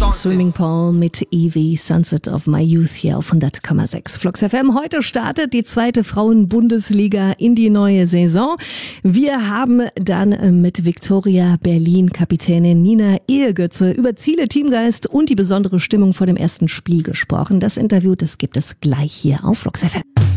Swimming Pool mit Evie, Sunset of My Youth hier auf 100,6 Flux FM. Heute startet die zweite Frauen-Bundesliga in die neue Saison. Wir haben dann mit Viktoria Berlin-Kapitänin Nina Ehegötze über Ziele, Teamgeist und die besondere Stimmung vor dem ersten Spiel gesprochen. Das Interview, das gibt es gleich hier auf Flux FM.